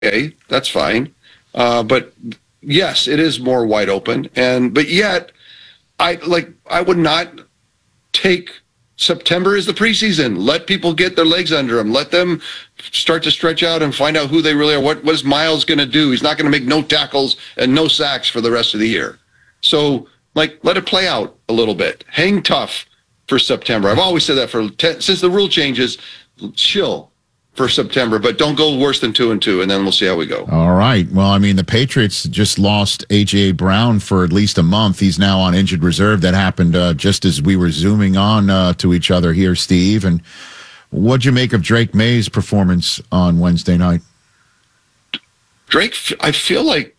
okay, that's fine. But yes, it is more wide open. But yet, I would not take September as the preseason. Let people get their legs under them. Let them start to stretch out and find out who they really are. What is Miles going to do? He's not going to make no tackles and no sacks for the rest of the year. So, let it play out a little bit. Hang tough for September. I've always said that since the rule changes, chill for September, but don't go worse than 2-2, and then we'll see how we go. All right. Well, I mean, the Patriots just lost A.J. Brown for at least a month. He's now on injured reserve. That happened just as we were zooming on to each other here, Steve. And what'd you make of Drake May's performance on Wednesday night? Drake, I feel like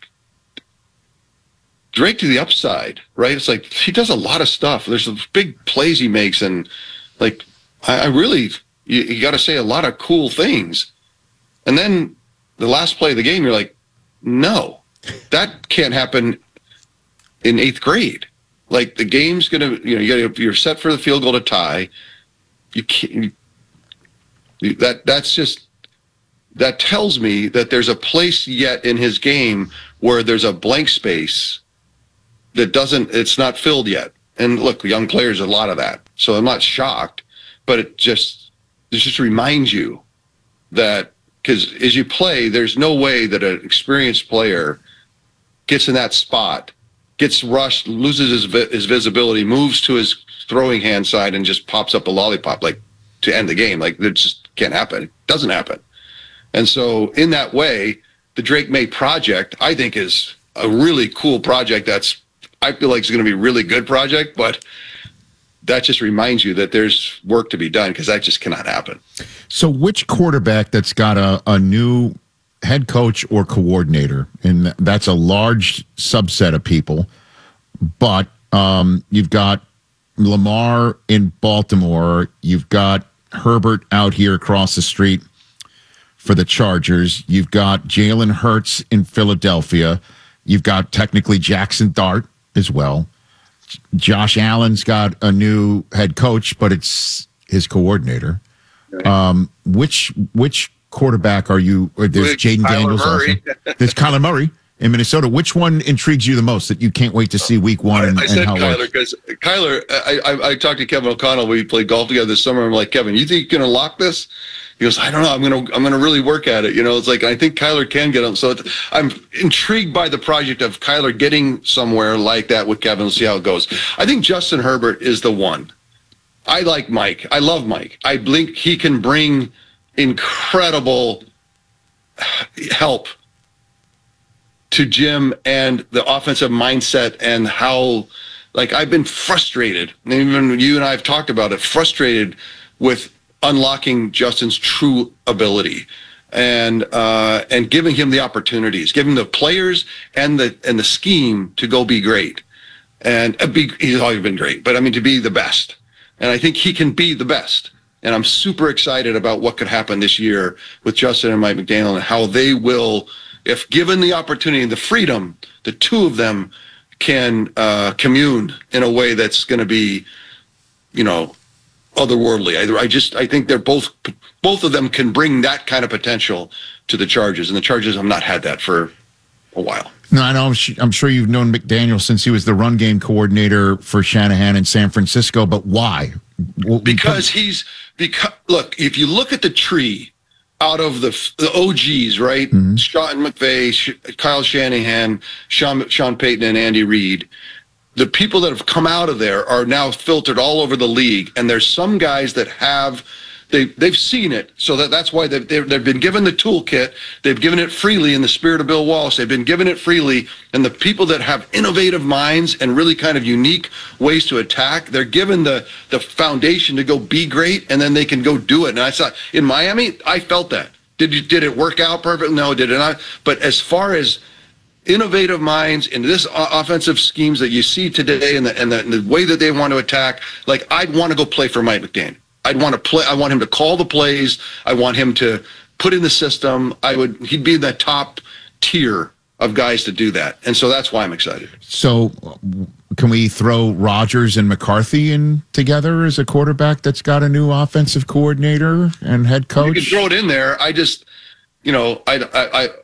Drake to the upside, right? It's like he does a lot of stuff. There's some big plays he makes, and I really... You got to say a lot of cool things. And then the last play of the game, you're like, no, that can't happen in 8th grade. Like, the game's going to, you're set for the field goal to tie. You can't, that tells me that there's a place yet in his game where there's a blank space that it's not filled yet. And look, young players, a lot of that. So I'm not shocked, but it just reminds you that, because as you play, there's no way that an experienced player gets in that spot, gets rushed, loses his visibility, moves to his throwing hand side, and just pops up a lollipop to end the game. It just can't happen. It doesn't happen. And so in that way, the Drake Maye project, I think, is a really cool project. I feel like it's going to be a really good project, but that just reminds you that there's work to be done, because that just cannot happen. So which quarterback that's got a new head coach or coordinator, and that's a large subset of people, but you've got Lamar in Baltimore, you've got Herbert out here across the street for the Chargers, you've got Jalen Hurts in Philadelphia, you've got technically Jackson Dart as well. Josh Allen's got a new head coach, but it's his coordinator. Right. Which quarterback are you? There's Jaden Daniels also. There's Kyler Murray in Minnesota. Which one intrigues you the most that you can't wait to see week one? I said Kyler because Kyler. I talked to Kevin O'Connell. We played golf together this summer. I'm like, Kevin, you think you can unlock this? He goes, I don't know. I'm gonna really work at it. It's like, I think Kyler can get him. So I'm intrigued by the project of Kyler getting somewhere like that with Kevin. We'll see how it goes. I think Justin Herbert is the one. I like Mike. I love Mike. I think he can bring incredible help to Jim and the offensive mindset, and how, I've been frustrated. Even you and I have talked about it. Frustrated with unlocking Justin's true ability, and giving him the opportunities, giving the players and the scheme to go be great, and he's always been great, but to be the best, and I think he can be the best, and I'm super excited about what could happen this year with Justin and Mike McDaniel, and how they will, if given the opportunity and the freedom, the two of them can commune in a way that's going to be, otherworldly. I think they're both of them can bring that kind of potential to the Chargers, and the Chargers have not had that for a while. No, I know. I'm sure you've known McDaniel since he was the run game coordinator for Shanahan in San Francisco, but why? Because look, if you look at the tree out of the OGs, right? Mm-hmm. Sean McVay, Kyle Shanahan, Sean Payton, and Andy Reid. The people that have come out of there are now filtered all over the league, and there's some guys that they've seen it, so that's why they've been given the toolkit. They've given it freely in the spirit of Bill Walsh. They've been given it freely, and the people that have innovative minds and really kind of unique ways to attack, they're given the foundation to go be great, and then they can go do it. And I saw in Miami, I felt that. Did it work out perfect? No, did it not? But as far as innovative minds in this offensive schemes that you see today, and the way that they want to attack, I'd want to go play for Mike McDaniel. I'd want to play. I want him to call the plays. I want him to put in the system. He'd be in the top tier of guys to do that. And so that's why I'm excited. So can we throw Rodgers and McCarthy in together as a quarterback that's got a new offensive coordinator and head coach? You can throw it in there. I just,